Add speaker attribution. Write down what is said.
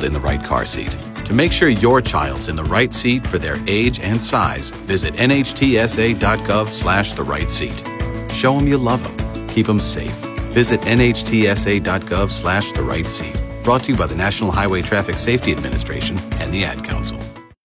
Speaker 1: child in the right car seat. To make sure your child's in the right seat for their age and size, visit nhtsa.gov/the right seat. Show them you love them. Keep them safe. Visit nhtsa.gov/the right seat. Brought to you by the National Highway Traffic Safety Administration and the Ad Council.